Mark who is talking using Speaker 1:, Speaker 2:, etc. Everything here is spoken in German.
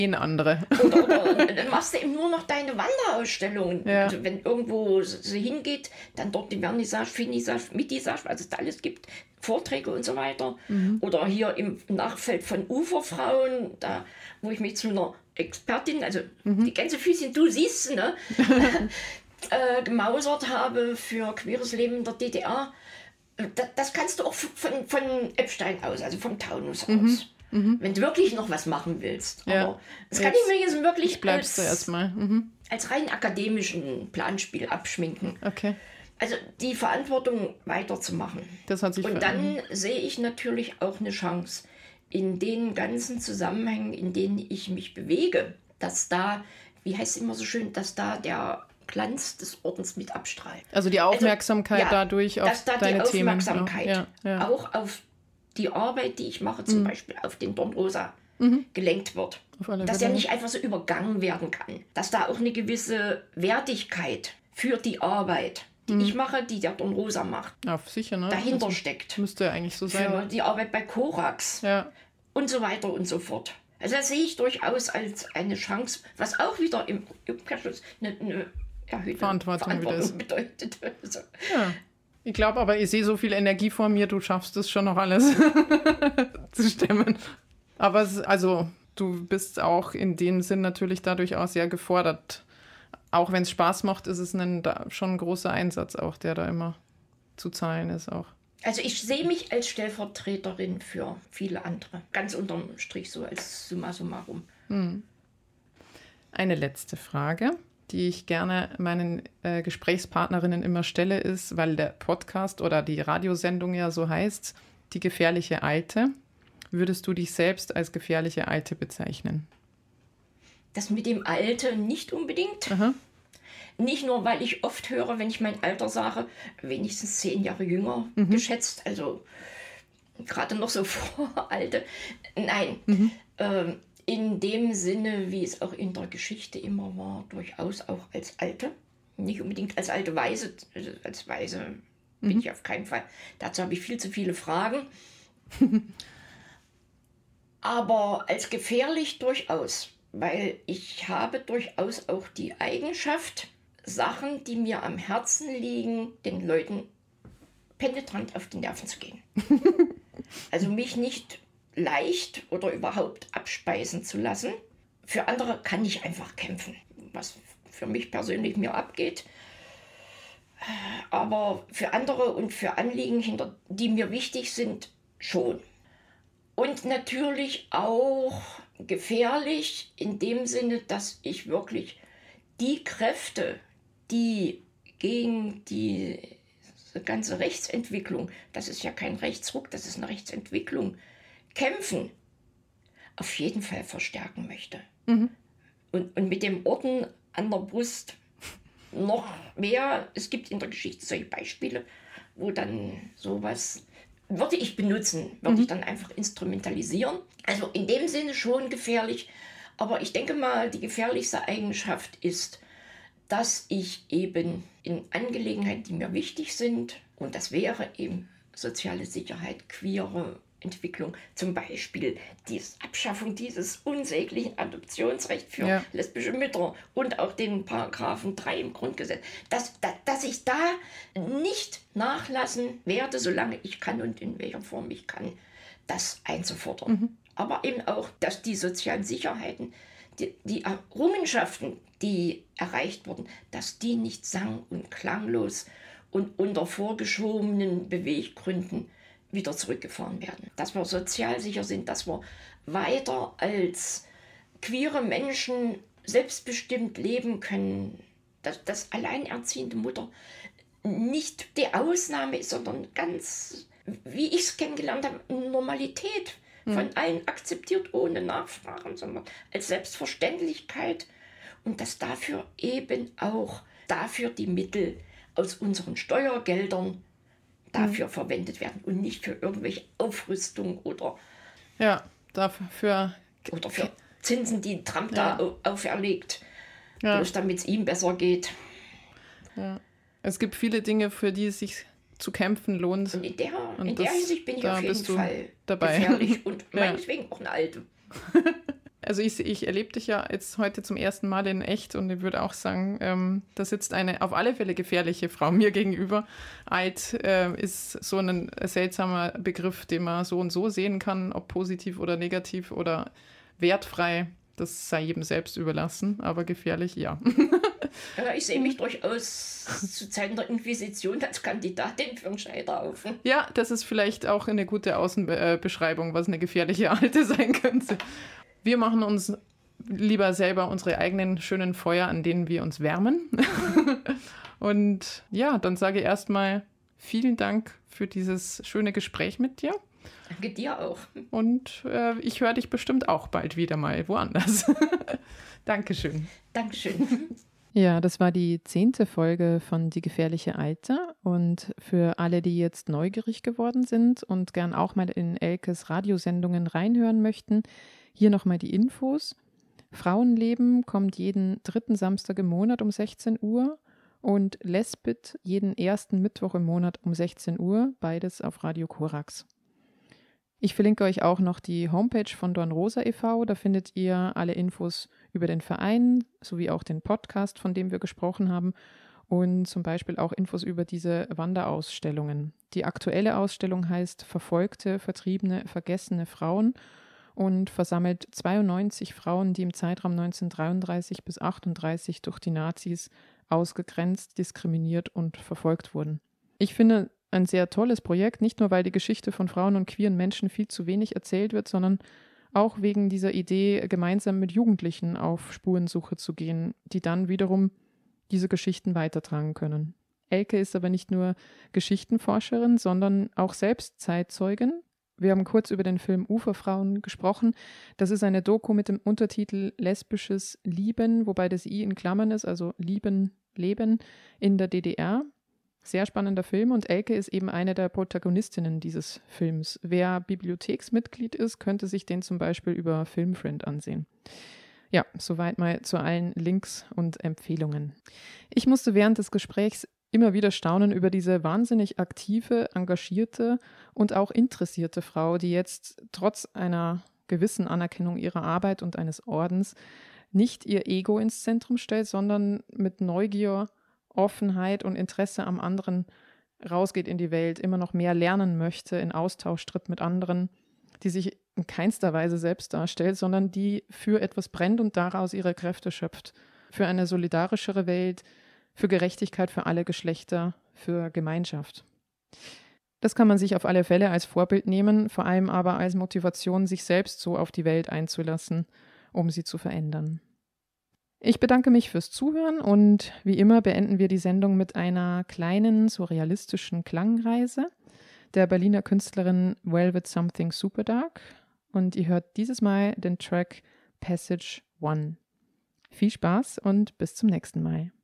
Speaker 1: andere.
Speaker 2: Oder dann machst du eben nur noch deine Wanderausstellungen.
Speaker 1: Ja.
Speaker 2: Also wenn irgendwo sie hingeht, dann dort die Vernissage, Finissage, Mitissage, was es da alles gibt, Vorträge und so weiter. Oder hier im Nachfeld von Uferfrauen, da wo ich mich zu einer Expertin, also die Gänsefüßchen, du siehst sie, ne? Gemausert habe für queeres Leben in der DDR. Das kannst du auch von Eppstein aus, also vom Taunus aus. Wenn du wirklich noch was machen willst.
Speaker 1: Ja.
Speaker 2: Aber das kann ich mir jetzt wirklich
Speaker 1: Bleibst du erstmal.
Speaker 2: als rein akademischen Planspiel abschminken.
Speaker 1: Okay.
Speaker 2: Also die Verantwortung weiterzumachen.
Speaker 1: Das hat sich
Speaker 2: Und dann sehe ich natürlich auch eine Chance in den ganzen Zusammenhängen, in denen ich mich bewege, dass da, wie heißt es immer so schön, dass da der Glanz des Ordens mit abstrahlt.
Speaker 1: Also die Aufmerksamkeit
Speaker 2: Also, ja,
Speaker 1: dadurch auf
Speaker 2: dass da
Speaker 1: deine
Speaker 2: die
Speaker 1: Themen.
Speaker 2: Aufmerksamkeit auch auf die Arbeit, die ich mache, zum Beispiel auf den Dornrosa, gelenkt wird.
Speaker 1: Auf alle
Speaker 2: Dass
Speaker 1: Fälle.
Speaker 2: der nicht einfach so übergangen werden kann. Dass da auch eine gewisse Wertigkeit für die Arbeit, die ich mache, die der Dornrosa macht,
Speaker 1: Ja, sicher, ne?
Speaker 2: dahinter
Speaker 1: Also,
Speaker 2: steckt.
Speaker 1: müsste ja eigentlich so sein.
Speaker 2: Für die Arbeit bei Korax
Speaker 1: Ja.
Speaker 2: und so weiter und so fort. Also das sehe ich durchaus als eine Chance, was auch wieder im Umkehrschluss eine erhöhte
Speaker 1: Verantwortung wieder ist.
Speaker 2: bedeutet. So.
Speaker 1: Ja. Ich glaube aber, ich sehe so viel Energie vor mir, du schaffst es schon noch alles zu stemmen. Aber du bist auch in dem Sinn natürlich dadurch auch sehr gefordert. Auch wenn es Spaß macht, ist es schon ein großer Einsatz auch, der da immer zu zahlen ist auch.
Speaker 2: Also ich sehe mich als Stellvertreterin für viele andere. Ganz unterm Strich so als Summa summarum.
Speaker 1: Eine letzte Frage, die ich gerne meinen Gesprächspartnerinnen immer stelle, ist, weil der Podcast oder die Radiosendung ja so heißt, die gefährliche Alte. Würdest du dich selbst als gefährliche Alte bezeichnen?
Speaker 2: Das mit dem Alter nicht unbedingt.
Speaker 1: Aha.
Speaker 2: Nicht nur, weil ich oft höre, wenn ich mein Alter sage, wenigstens 10 Jahre jünger geschätzt, also gerade noch so Voralte. Nein, in dem Sinne, wie es auch in der Geschichte immer war, durchaus auch als Alte. Nicht unbedingt als alte Weise, also als Weise bin ich auf keinen Fall. Dazu habe ich viel zu viele Fragen. Aber als gefährlich durchaus, weil ich habe durchaus auch die Eigenschaft, Sachen, die mir am Herzen liegen, den Leuten penetrant auf die Nerven zu gehen. Also mich nicht leicht oder überhaupt abspeisen zu lassen. Für andere kann ich einfach kämpfen, was für mich persönlich mir abgeht. Aber für andere und für Anliegen, die mir wichtig sind, schon. Und natürlich auch gefährlich in dem Sinne, dass ich wirklich die Kräfte, die gegen die ganze Rechtsentwicklung, das ist ja kein Rechtsruck, das ist eine Rechtsentwicklung, kämpfen, auf jeden Fall verstärken möchte. Und mit dem Orden an der Brust noch mehr. Es gibt in der Geschichte solche Beispiele, wo dann sowas würde ich benutzen, würde ich dann einfach instrumentalisieren. Also in dem Sinne schon gefährlich, aber ich denke mal, die gefährlichste Eigenschaft ist, dass ich eben in Angelegenheiten, die mir wichtig sind, und das wäre eben soziale Sicherheit, queere Entwicklung, zum Beispiel die Abschaffung dieses unsäglichen Adoptionsrechts für lesbische Mütter und auch den Paragraphen 3 im Grundgesetz, dass ich da nicht nachlassen werde, solange ich kann und in welcher Form ich kann, das einzufordern. Aber eben auch, dass die sozialen Sicherheiten, die Errungenschaften, die erreicht wurden, dass die nicht sang- und klanglos und unter vorgeschobenen Beweggründen wieder zurückgefahren werden. Dass wir sozial sicher sind, dass wir weiter als queere Menschen selbstbestimmt leben können, dass alleinerziehende Mutter nicht die Ausnahme ist, sondern ganz, wie ich es kennengelernt habe, Normalität von allen akzeptiert, ohne Nachfragen, sondern als Selbstverständlichkeit. Und dass dafür eben auch die Mittel aus unseren Steuergeldern dafür verwendet werden und nicht für irgendwelche Aufrüstung oder
Speaker 1: für
Speaker 2: Zinsen, die Trump da auferlegt, bloß damit es ihm besser geht.
Speaker 1: Ja. Es gibt viele Dinge, für die es sich zu kämpfen lohnt.
Speaker 2: Und in der Hinsicht bin ich auf jeden Fall
Speaker 1: dabei.
Speaker 2: gefährlich und meinetwegen auch eine Alte.
Speaker 1: Also ich erlebe dich ja jetzt heute zum ersten Mal in echt und ich würde auch sagen, da sitzt eine auf alle Fälle gefährliche Frau mir gegenüber. Alt ist so ein seltsamer Begriff, den man so und so sehen kann, ob positiv oder negativ oder wertfrei. Das sei jedem selbst überlassen, aber gefährlich, ja.
Speaker 2: Ich sehe mich durchaus zu Zeiten der Inquisition als Kandidatin für einen Scheiterhaufen.
Speaker 1: Ja, das ist vielleicht auch eine gute Außenbeschreibung, was eine gefährliche Alte sein könnte. Wir machen uns lieber selber unsere eigenen schönen Feuer, an denen wir uns wärmen. Und ja, dann sage ich erstmal vielen Dank für dieses schöne Gespräch mit dir.
Speaker 2: Danke dir auch.
Speaker 1: Und ich höre dich bestimmt auch bald wieder mal woanders. Dankeschön.
Speaker 2: Dankeschön.
Speaker 3: Ja, das war die 10. Folge von Die gefährliche Alte. Und für alle, die jetzt neugierig geworden sind und gern auch mal in Elkes Radiosendungen reinhören möchten, hier nochmal die Infos. Frauenleben kommt jeden 3. Samstag im Monat um 16 Uhr und Lesbit jeden 1. Mittwoch im Monat um 16 Uhr, beides auf Radio Korax. Ich verlinke euch auch noch die Homepage von Dornrosa e.V., da findet ihr alle Infos über den Verein, sowie auch den Podcast, von dem wir gesprochen haben und zum Beispiel auch Infos über diese Wanderausstellungen. Die aktuelle Ausstellung heißt Verfolgte, Vertriebene, Vergessene Frauen und versammelt 92 Frauen, die im Zeitraum 1933 bis 1938 durch die Nazis ausgegrenzt, diskriminiert und verfolgt wurden. Ich finde ein sehr tolles Projekt, nicht nur weil die Geschichte von Frauen und queeren Menschen viel zu wenig erzählt wird, sondern auch wegen dieser Idee, gemeinsam mit Jugendlichen auf Spurensuche zu gehen, die dann wiederum diese Geschichten weitertragen können. Elke ist aber nicht nur Geschichtenforscherin, sondern auch selbst Zeitzeugin. Wir haben kurz über den Film Uferfrauen gesprochen. Das ist eine Doku mit dem Untertitel Lesbisches Lieben, wobei das I in Klammern ist, also Lieben, Leben in der DDR. Sehr spannender Film und Elke ist eben eine der Protagonistinnen dieses Films. Wer Bibliotheksmitglied ist, könnte sich den zum Beispiel über Filmfriend ansehen. Ja, soweit mal zu allen Links und Empfehlungen. Ich musste während des Gesprächs immer wieder staunen über diese wahnsinnig aktive, engagierte und auch interessierte Frau, die jetzt trotz einer gewissen Anerkennung ihrer Arbeit und eines Ordens nicht ihr Ego ins Zentrum stellt, sondern mit Neugier, Offenheit und Interesse am anderen rausgeht in die Welt, immer noch mehr lernen möchte, in Austausch tritt mit anderen, die sich in keinster Weise selbst darstellt, sondern die für etwas brennt und daraus ihre Kräfte schöpft. Für eine solidarischere Welt, für Gerechtigkeit für alle Geschlechter, für Gemeinschaft. Das kann man sich auf alle Fälle als Vorbild nehmen, vor allem aber als Motivation, sich selbst so auf die Welt einzulassen, um sie zu verändern. Ich bedanke mich fürs Zuhören und wie immer beenden wir die Sendung mit einer kleinen, surrealistischen Klangreise der Berliner Künstlerin Velvet Something Superdark und ihr hört dieses Mal den Track Passage 1. Viel Spaß und bis zum nächsten Mal.